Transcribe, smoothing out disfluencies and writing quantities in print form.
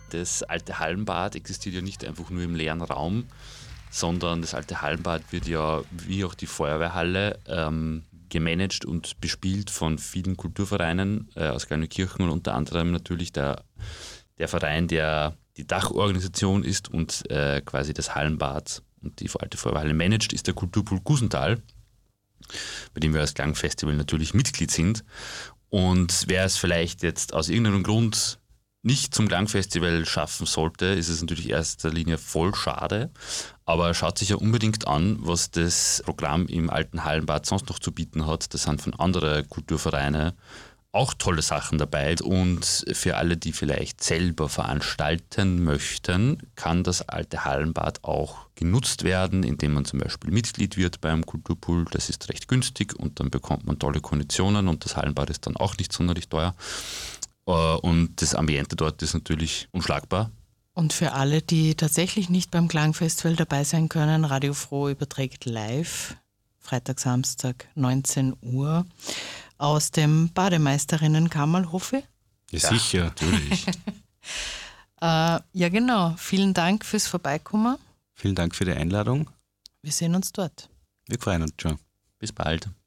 Das alte Hallenbad existiert ja nicht einfach nur im leeren Raum, sondern das alte Hallenbad wird ja, wie auch die Feuerwehrhalle, gemanagt und bespielt von vielen Kulturvereinen aus Gallneukirchen und unter anderem natürlich der Verein, der die Dachorganisation ist und quasi das Hallenbad und die alte Feuerwehrhalle managt, ist der Kulturpool Gusenthal, bei dem wir als Klangfestival natürlich Mitglied sind. Und wer es vielleicht jetzt aus irgendeinem Grund nicht zum Klangfestival schaffen sollte, ist es natürlich in erster Linie voll schade. Aber schaut sich ja unbedingt an, was das Programm im alten Hallenbad sonst noch zu bieten hat. Das sind von anderen Kulturvereinen auch tolle Sachen dabei. Und für alle, die vielleicht selber veranstalten möchten, kann das alte Hallenbad auch genutzt werden, indem man zum Beispiel Mitglied wird beim Kulturpool. Das ist recht günstig und dann bekommt man tolle Konditionen und das Hallenbad ist dann auch nicht sonderlich teuer. Und das Ambiente dort ist natürlich unschlagbar. Und für alle, die tatsächlich nicht beim Klangfestival dabei sein können, Radio Froh überträgt live, Freitag, Samstag, 19 Uhr, aus dem Bademeisterinnenkammerl, hoffe ich. Ja, sicher, natürlich. Ja, genau. Vielen Dank fürs Vorbeikommen. Vielen Dank für die Einladung. Wir sehen uns dort. Wir freuen uns schon. Bis bald.